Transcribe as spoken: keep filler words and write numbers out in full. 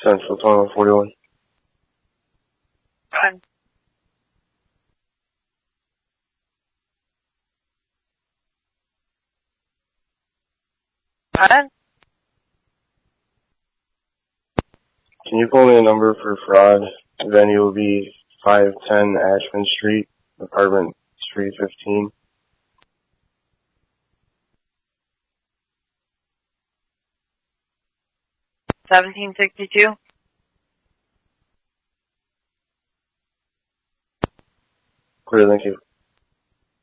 Central, twenty-one forty-one. Fine. Fine. Can you pull me a number for fraud? The venue will be five ten Ashman Street, apartment three fifteen. seventeen sixty-two. Clear, thank you.